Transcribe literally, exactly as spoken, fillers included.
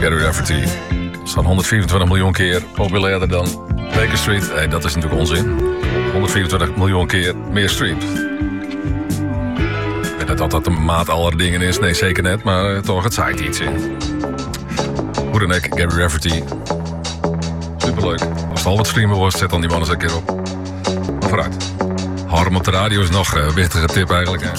Gary Rafferty. Zo'n honderdvierentwintig miljoen keer populairder dan Baker Street. Hey, dat is natuurlijk onzin. honderdvierentwintig miljoen keer meer streams. Ik weet niet dat dat de maat aller dingen is. Nee, zeker net. Maar uh, toch, het zaait iets in. Hoe dan ook, Gary Rafferty. Superleuk. Als het al wat streamen wordt, zet dan die man eens een keer op. Maar vooruit. Hou hem op de radio is nog een uh, wichtige tip eigenlijk. Hè.